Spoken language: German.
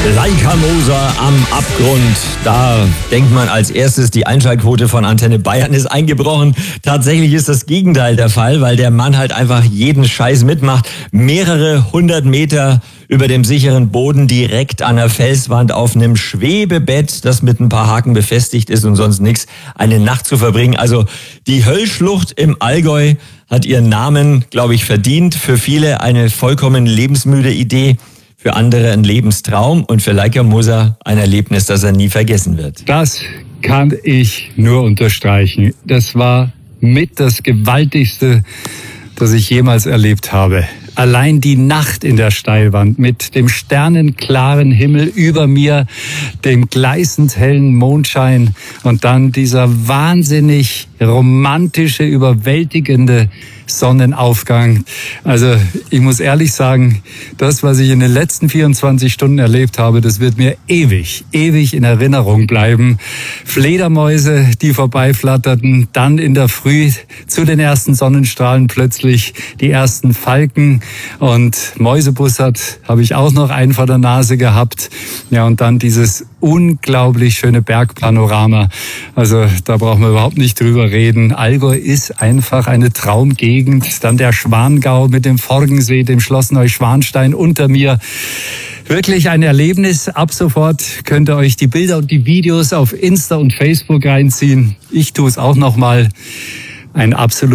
Leica Moser am Abgrund. Da denkt man als erstes, die Einschaltquote von Antenne Bayern ist eingebrochen. Tatsächlich ist das Gegenteil der Fall, weil der Mann halt einfach jeden Scheiß mitmacht. Mehrere 100 Meter über dem sicheren Boden direkt an der Felswand auf einem Schwebebett, das mit ein paar Haken befestigt ist und sonst nichts, eine Nacht zu verbringen. Also die Höllschlucht im Allgäu hat ihren Namen, glaube ich, verdient. Für viele eine vollkommen lebensmüde Idee. Für andere ein Lebenstraum und für Leica Moser ein Erlebnis, das er nie vergessen wird. Das kann ich nur unterstreichen. Das war mit das Gewaltigste, das ich jemals erlebt habe. Allein die Nacht in der Steilwand mit dem sternenklaren Himmel über mir, dem gleißend hellen Mondschein und dann dieser wahnsinnig romantische, überwältigende Sonnenaufgang. Also ich muss ehrlich sagen, das, was ich in den letzten 24 Stunden erlebt habe, das wird mir ewig in Erinnerung bleiben. Fledermäuse, die vorbeiflatterten, dann in der Früh zu den ersten Sonnenstrahlen plötzlich die ersten Falken und Mäusebussard habe ich auch noch einen vor der Nase gehabt. Ja, und dann dieses unglaublich schöne Bergpanorama. Also da brauchen wir überhaupt nicht drüber reden. Allgäu ist einfach eine Traumgegend. Dann der Schwangau mit dem Forgensee, dem Schloss Neuschwanstein unter mir. Wirklich ein Erlebnis. Ab sofort könnt ihr euch die Bilder und die Videos auf Insta und Facebook reinziehen. Ich tue es auch nochmal. Ein absolut